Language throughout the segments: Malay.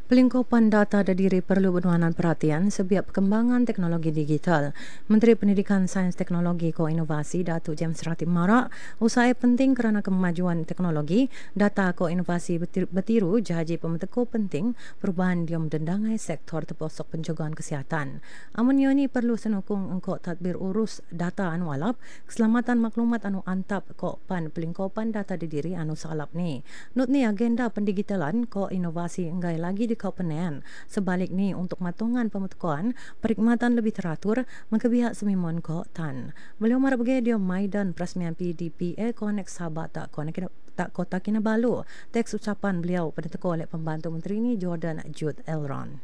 Pelingkupan data dan diri perlu bernuanan perhatian sebiak perkembangan teknologi digital. Menteri Pendidikan Sains Teknologi Koinovasi Datuk James Ratib Marak usai penting kerana kemajuan teknologi, data koinovasi bertiru jaji pemeteko penting perubahan diam dendangai sektor terposok penjagaan kesihatan. Amun ini perlu senukung engkau tadbir urus data anu alap, keselamatan maklumat anu antap kok pan pelingkupan data diri anu salap ni. Nut ni agenda pendigitalan koinovasi enggai lagi di kau penen. Sebalik ni untuk matungan pemetukan perkhidmatan lebih teratur mengkebiak semimon ko tan. Beliau marah bagi dia Maidan Perasmian PDPA Connect Sabah tak Kota Kinabalu. Teks ucapan beliau pada teko oleh pembantu menteri ni Jordan Jude Elron.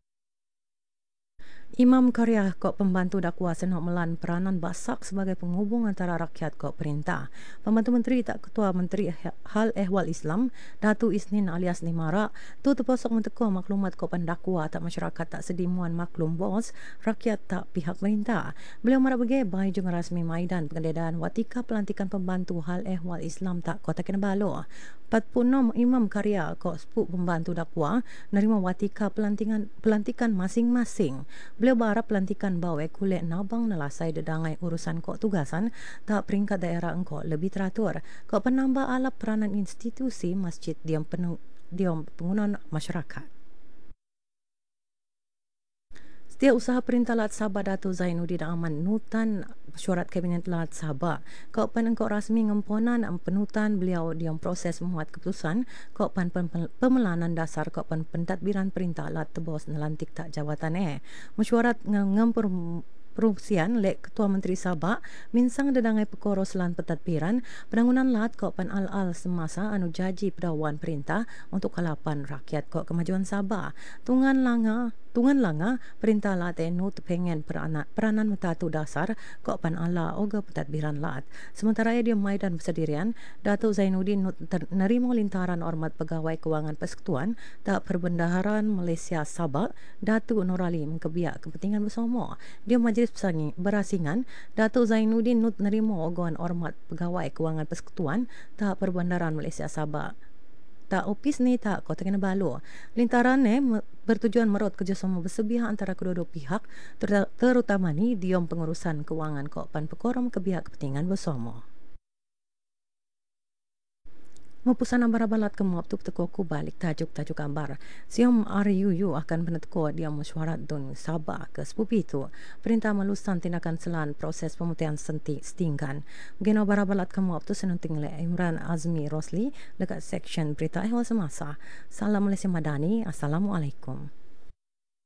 Imam Karya Kok Pembantu Dakwa senok melan peranan basak sebagai penghubung antara rakyat kok perintah. Pembantu Menteri tak Ketua Menteri Hal Ehwal Islam, Datu Isnin alias Nimara, tu terposok menteko maklumat kok pendakwa tak masyarakat tak sedimuan maklum bos, rakyat tak pihak perintah. Beliau marah bagi bai jung rasmi Maidan penggeledahan watika pelantikan pembantu Hal Ehwal Islam tak Kota Kinabalu. 46 Imam Karya kok sepuk pembantu dakwa nerima watika pelantikan masing-masing. Beliau berharap pelantikan bawe kulit nabang nelasai dedangai urusan kok tugasan tak peringkat daerah engkau lebih teratur. Kok penambah alap peranan institusi masjid diam penggunaan masyarakat. Setiap usaha Perintah Lat Sabah Datuk Zainuddin Aman nutan mesyuarat Kabinet Lat Sabah. Kok pan engkau rasmi ngemponan penutan beliau diam proses memuat keputusan kok pan pemelanan dasar kok pan pentadbiran Perintah Lat Tebos nelantik tak jawatan mesyuarat Perusian lek Ketua Menteri Sabah minsang dedangai perkara selan pentadbiran penangunan lat kok pan al-al semasa anu jaji pedawan perintah untuk kalapan rakyat kok kemajuan Sabah. Tungan langa perintah lat nu pengen peranan metatu dasar kok pan ala oga pentadbiran lat. Sementara dia Maidan Persendirian, Datuk Zainuddin nerima lintaran hormat pegawai kewangan persekutuan tak perbendaharaan Malaysia Sabah, Datuk Nurali mengkebiak kepentingan bersama. Dia Majlis Berasingan, Datuk Zainuddin nerima ogoan hormat pegawai kewangan persekutuan tak perbendaharaan Malaysia Sabah. Tak opis ni tak Kota Kinabalu. Lintaran bertujuan merot kerjasama bersebiah antara kedua-dua pihak terutama ni diom pengurusan kewangan kok pan pekoram kebiak kepentingan bersama. Mepusan ambarabalat kemuap tu bertekoku balik tajuk-tajuk gambar. Siom RUU akan penetko dia mesyuarat dun Sabah ke sepupi itu. Perintah melusan tindakan selan proses pemutihan setinggan. Mungkin ambarabalat kemuap tu senunting le Imran Azmi Rosli dekat seksyen berita ehwal semasa. Salam Malaysia Madani. Assalamualaikum.